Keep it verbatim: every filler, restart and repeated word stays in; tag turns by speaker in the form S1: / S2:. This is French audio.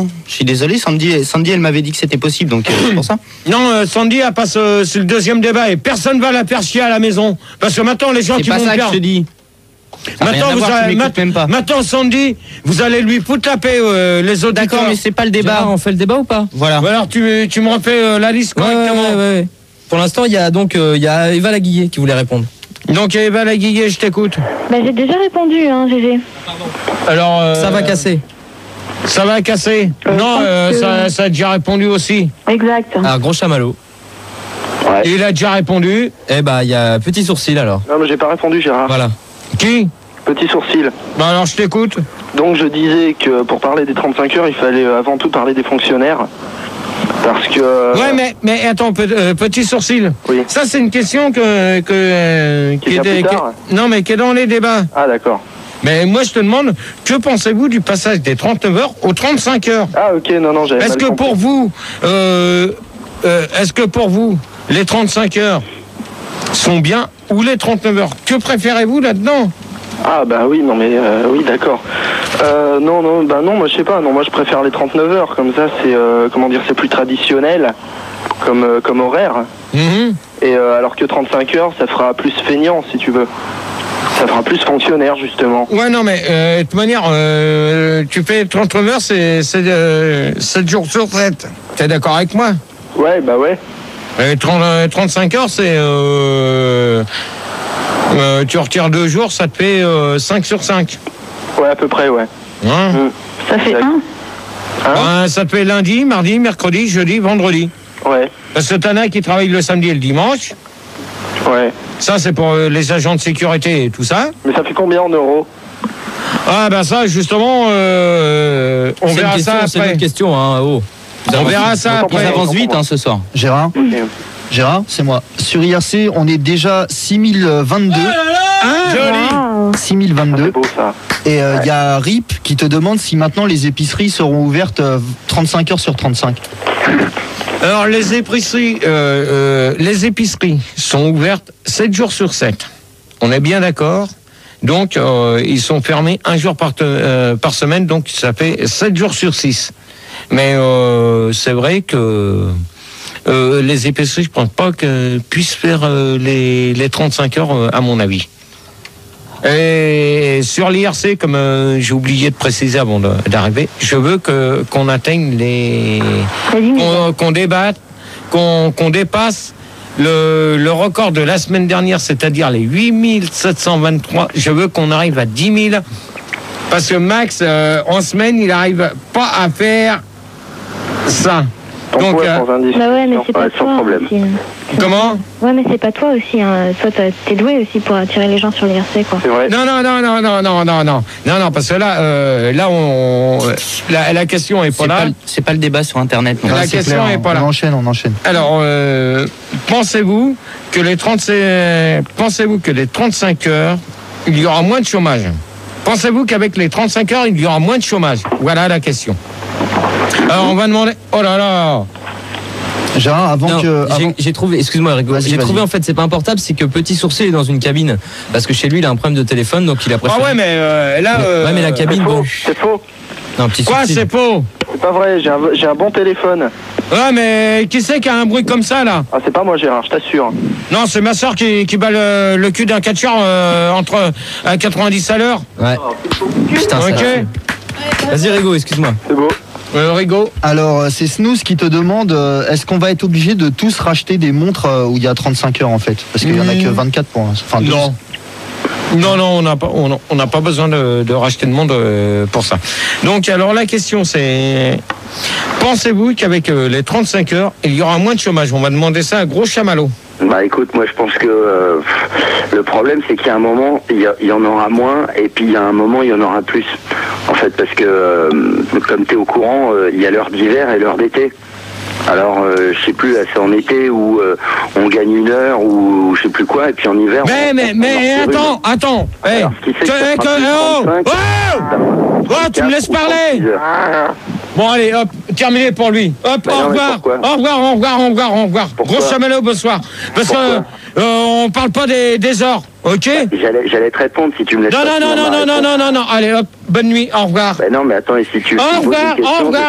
S1: Hein. Je suis désolé, Sandy, Sandy elle m'avait dit que c'était possible, donc euh, c'est pour ça.
S2: Non, euh, Sandy, elle passe euh, sur le deuxième débat et personne va la faire chier à la maison. Parce que maintenant, les gens
S1: C'est
S2: qui
S1: pas
S2: vont
S1: ça
S2: faire...
S1: que je te dis.
S2: Maintenant, vous allez, mat- même pas. maintenant, Sandy, vous allez lui foutre la paix, euh, les auditeurs.
S1: D'accord, mais c'est pas le débat.
S3: Gérard, on fait le débat ou pas?
S1: Voilà.
S2: Ou alors, tu, tu me refais euh, la liste
S3: Ouais,
S2: correctement.
S3: ouais, ouais, ouais. Pour l'instant, il y a donc euh, il y a Eva Laguillet qui voulait répondre.
S2: Donc, Eva Laguillet, je t'écoute.
S4: Bah, j'ai déjà répondu, hein, G G.
S2: Alors, euh,
S3: Ça va casser.
S2: Ça va casser.
S4: Euh,
S2: Non, euh,
S4: que...
S2: ça, ça a déjà répondu aussi.
S4: Exact.
S3: Alors, gros chamallow.
S5: Ouais.
S2: Il a déjà répondu.
S3: Eh bah, il y a petit sourcil alors.
S5: Non, mais j'ai pas répondu, Gérard.
S3: Voilà.
S2: Qui?
S5: Petit sourcil.
S2: Bah alors, je t'écoute.
S5: Donc, je disais que pour parler des trente-cinq heures, il fallait euh, avant tout parler des fonctionnaires. Parce que... Euh...
S2: Ouais, mais, mais attends, pe- euh, petit sourcil.
S5: Oui.
S2: Ça, c'est une question que... que euh,
S5: Qui vient
S2: est,
S5: plus
S2: qui
S5: tard.
S2: est- non, mais qui est dans les débats.
S5: Ah, d'accord.
S2: Mais moi, je te demande, que pensez-vous du passage des trente-neuf heures aux trente-cinq heures?
S5: Ah, ok, non, non, j'avais
S2: Est-ce
S5: mal
S2: que
S5: compris.
S2: pour vous, euh, euh, est-ce que pour vous, les trente-cinq heures sont bien ou les trente-neuf heures? Que préférez-vous là-dedans?
S5: Ah, bah oui, non, mais euh, oui, d'accord. Euh, non, non, bah non, moi, je sais pas. Non, moi, je préfère les trente-neuf heures. Comme ça, c'est, euh, comment dire, c'est plus traditionnel comme, euh, comme horaire.
S2: Mm-hmm.
S5: Et euh, alors que trente-cinq heures, ça fera plus feignant, si tu veux. Ça fera plus fonctionnaire, justement.
S2: Ouais, non, mais euh, de toute manière, euh, tu fais trente-neuf heures, c'est, c'est euh, sept jours sur sept. T'es d'accord avec moi?
S5: Ouais, bah ouais.
S2: Et trente, euh, trente-cinq heures, c'est... Euh, euh, tu retires deux jours, ça te fait euh, cinq sur cinq.
S5: Ouais, à peu près, ouais.
S2: Hein?
S5: Mm.
S4: Ça fait
S5: Exact.
S4: un.
S5: Hein?
S2: Ben, ça te fait lundi, mardi, mercredi, jeudi, vendredi.
S5: Ouais,
S2: Parce que t'en as qui travaillent le samedi et le dimanche.
S5: ouais.
S2: Ça, c'est pour euh, les agents de sécurité et tout ça.
S5: Mais ça fait combien en euros?
S2: Ah, ben ça, justement, euh, on
S3: C'est une
S2: verra
S3: question,
S2: ça
S3: c'est
S2: après.
S3: une question, hein. Oh.
S2: On verra ça
S5: Attends,
S1: On
S2: après.
S1: avance vite hein, ce soir.
S6: Gérard,
S5: Ok.
S6: Gérard, c'est moi. Sur I R C, on est déjà six mille vingt-deux.
S2: Hein, joli.
S4: Waouh.
S6: six mille
S5: Ah,
S6: vingt-deux.
S5: c'est beau, ça.
S6: Et il euh, y a R I P qui te demande si maintenant les épiceries seront ouvertes euh, trente-cinq heures sur trente-cinq.
S2: Alors, les épiceries, euh, euh, les épiceries sont ouvertes sept jours sur sept. On est bien d'accord. Donc, euh, ils sont fermés un jour par, te- euh, par semaine, donc ça fait sept jours sur six. Mais euh, c'est vrai que euh, les épiceries, je ne pense pas qu'elles puissent faire euh, les, les trente-cinq heures, euh, à mon avis. Et sur l'I R C, comme euh, j'ai oublié de préciser avant de- d'arriver, je veux que qu'on atteigne les...
S4: Vas-y, mais-
S2: qu'on qu'on débatte, qu'on qu'on dépasse le, le record de la semaine dernière, c'est-à-dire les huit mille sept cent vingt-trois. Je veux qu'on arrive à dix mille. Parce que Max, euh, en semaine, il n'arrive pas à faire ça.
S5: Donc,
S2: Donc,
S5: ouais,
S2: euh,
S5: sans indice.
S4: Bah ouais, mais
S5: Non,
S4: c'est
S5: ouais,
S4: pas
S5: sans
S4: toi
S5: problème.
S4: aussi.
S2: comment
S4: Ouais, mais c'est pas toi aussi. Hein. Toi, t'as- t'es doué aussi pour attirer les gens sur l'I R C, quoi.
S5: C'est vrai.
S2: Non, non, non, non, non, non, non, non, non, non, parce que là, euh, là, on, la, la question est pas
S1: C'est
S2: là.
S1: pas, le- c'est pas le débat sur Internet. non.
S2: La
S6: Ah, c'est
S2: question
S6: clair,
S2: est pas
S6: on
S2: là.
S6: enchaîne, on enchaîne.
S2: Alors, euh, pensez-vous que les trente, pensez-vous que les trente-cinq heures, il y aura moins de chômage? Pensez-vous qu'avec les trente-cinq heures, il y aura moins de chômage? Voilà la question. Alors, on va demander. Oh là là.
S6: Gérard, avant
S3: Non,
S6: que.
S3: j'ai-
S6: avant-
S3: j'ai trouvé, excuse-moi Rigo,
S6: Vas-y,
S3: j'ai
S6: vas-y.
S3: trouvé en fait c'est pas un portable, c'est que Petit Sourcil est dans une cabine parce que chez lui il a un problème de téléphone donc il a
S2: Ah
S3: préféré.
S2: ouais, mais euh, là.
S3: Mais-
S2: euh,
S3: ouais mais la
S5: C'est
S3: cabine
S5: faux.
S3: bon.
S5: C'est faux.
S3: Non, Petit
S2: Quoi,
S3: Sourcil.
S2: c'est faux?
S5: C'est pas vrai. J'ai un, j'ai un bon téléphone.
S2: Ouais, mais qui c'est qui a un bruit comme ça, là?
S5: Ah, c'est pas moi, Gérard, je t'assure.
S2: Non, c'est ma soeur qui, qui bat le, le cul d'un catcheur euh, entre à quatre-vingt-dix à l'heure.
S3: Ouais. Putain, ça-
S2: Ok.
S3: Vas-y Rigo, excuse-moi.
S5: C'est beau.
S2: Euh, Rigo.
S6: Alors, euh, c'est Snooze qui te demande euh, est-ce qu'on va être obligé de tous racheter des montres euh, où il y a trente-cinq heures en fait? Parce qu'il y en a que vingt-quatre pour l'instant. Enfin, douze.
S2: Non. Non, non, on n'a pas, on, on n'a pas besoin de, de racheter de monde euh, pour ça. Donc, alors la question c'est, pensez-vous qu'avec euh, les trente-cinq heures, il y aura moins de chômage? On va demander ça à Gros Chamallow.
S7: Bah écoute, moi je pense que euh, le problème c'est qu'il y a un moment, il y, a- il y en aura moins et puis il y a un moment, il y en aura plus. En fait, parce que euh, comme tu es au courant, euh, il y a l'heure d'hiver et l'heure d'été. Alors, euh, je sais plus, là c'est en été où euh, on gagne une heure ou je sais plus quoi, et puis en hiver...
S2: Mais,
S7: on,
S2: mais,
S7: on
S2: mais,
S7: en retire une.
S2: attends, attends. Hey,
S7: Alors, ce qui fait
S2: que-
S7: que ça
S2: que-
S7: fera plus
S2: oh,
S7: trente-cinq,
S2: oh, oh, tu me laisses
S7: ou
S2: parler.
S7: trente-six heures.
S2: Bon, allez, hop, terminé pour lui. Hop,
S7: Mais
S2: au
S7: non, mais
S2: revoir.
S7: pourquoi
S2: Au revoir, au revoir, au revoir, au revoir.
S7: Pourquoi
S2: Gros Chamallow, bonsoir. Parce que
S7: Pourquoi
S2: euh, on parle pas des, des ors, ok?
S7: J'allais, j'allais te répondre si tu me laisses
S2: Non,
S7: pas
S2: non, non,
S7: finir
S2: non,
S7: ma
S2: non, non,
S7: réponse.
S2: non, non, non. Allez, hop, bonne nuit, au revoir.
S7: Ben non, mais attends, et si tu...
S2: Au
S7: tu me poses une
S2: revoir,
S7: question,
S2: au revoir.